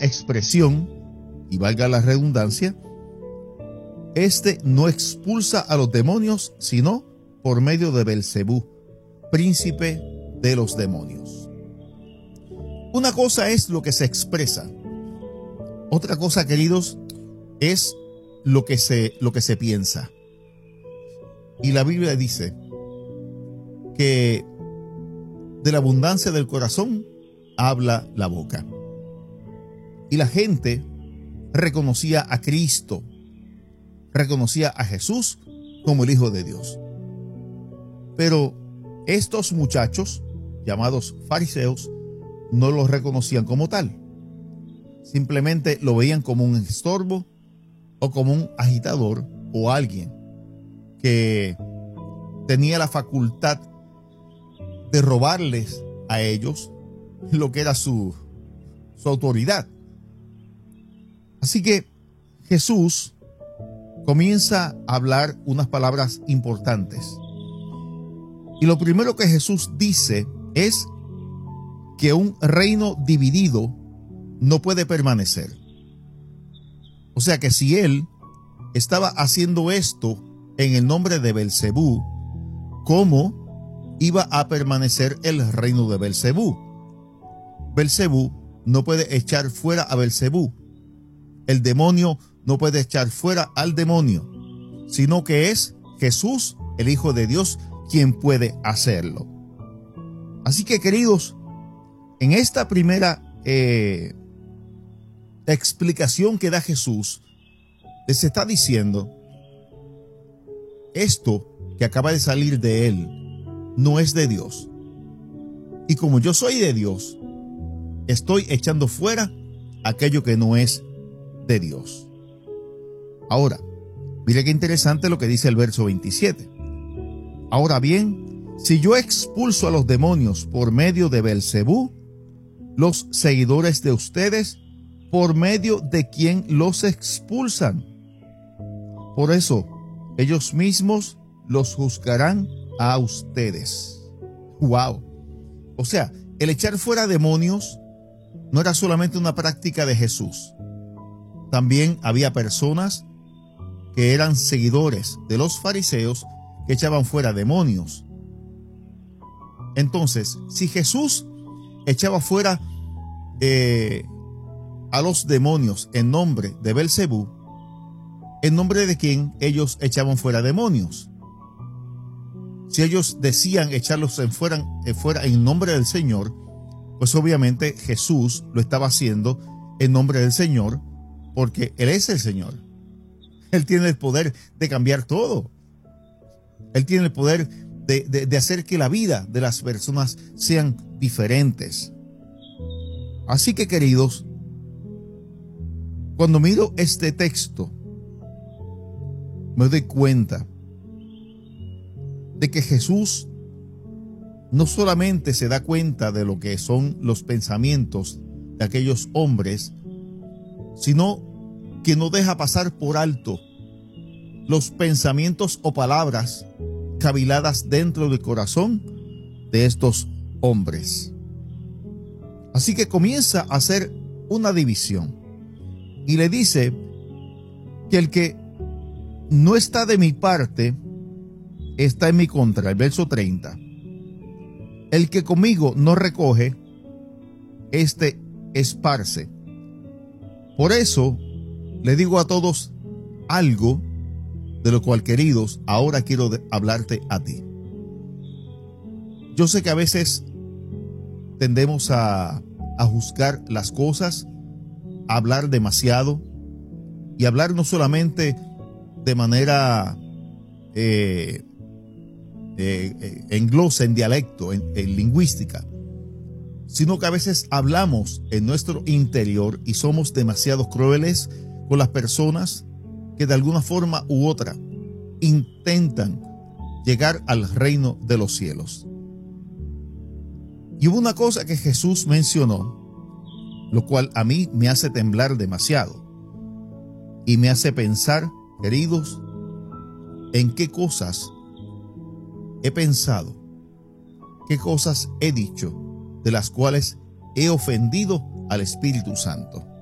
expresión, y valga la redundancia, no expulsa a los demonios, sino por medio de Belcebú, príncipe de los demonios. Una cosa es lo que se expresa. Otra cosa, queridos, es lo que se piensa. Y la Biblia dice que de la abundancia del corazón habla la boca. Y la gente reconocía a Cristo, reconocía a Jesús como el Hijo de Dios. Pero estos muchachos, llamados fariseos, no los reconocían como tal. Simplemente lo veían como un estorbo o como un agitador o alguien que tenía la facultad de robarles a ellos lo que era su autoridad. Así que Jesús comienza a hablar unas palabras importantes. Y lo primero que Jesús dice es que un reino dividido no puede permanecer. O sea que si él estaba haciendo esto en el nombre de Belcebú, ¿cómo iba a permanecer el reino de Belcebú? Belcebú no puede echar fuera a Belcebú. El demonio no puede echar fuera al demonio, sino que es Jesús, el Hijo de Dios, quien puede hacerlo. Así que, queridos, en esta primera explicación que da Jesús, les está diciendo, esto que acaba de salir de él no es de Dios. Y como yo soy de Dios, estoy echando fuera aquello que no es de Dios. Ahora, mire qué interesante lo que dice el verso 27. Ahora bien, si yo expulso a los demonios por medio de Belcebú, los seguidores de ustedes, ¿por medio de quién los expulsan? Por eso, ellos mismos los juzgarán a ustedes. ¡Wow! O sea, el echar fuera demonios no era solamente una práctica de Jesús. También había personas que eran seguidores de los fariseos que echaban fuera demonios. Entonces, si Jesús echaba fuera a los demonios en nombre de Belcebú, ¿en nombre de quién ellos echaban fuera demonios? Si ellos decían echarlos fuera en nombre del Señor, pues obviamente Jesús lo estaba haciendo en nombre del Señor, porque Él es el Señor. Él tiene el poder de cambiar todo. Él tiene el poder de hacer que la vida de las personas sean diferentes. Así que, queridos, cuando miro este texto, me doy cuenta de que Jesús no solamente se da cuenta de lo que son los pensamientos de aquellos hombres, sino que no deja pasar por alto los pensamientos o palabras caviladas dentro del corazón de estos hombres. Así que comienza a hacer una división y le dice que el que no está de mi parte está en mi contra. El verso 30. El que conmigo no recoge, este esparce. Por eso le digo a todos algo de lo cual, queridos, ahora quiero hablarte a ti. Yo sé que a veces tendemos a juzgar las cosas, a hablar demasiado y hablar no solamente de manera en glosa, en dialecto, en lingüística, sino que a veces hablamos en nuestro interior y somos demasiado crueles con las personas que de alguna forma u otra intentan llegar al reino de los cielos. Y hubo una cosa que Jesús mencionó, lo cual a mí me hace temblar demasiado y me hace pensar, queridos, en qué cosas he pensado, qué cosas he dicho, de las cuales he ofendido al Espíritu Santo.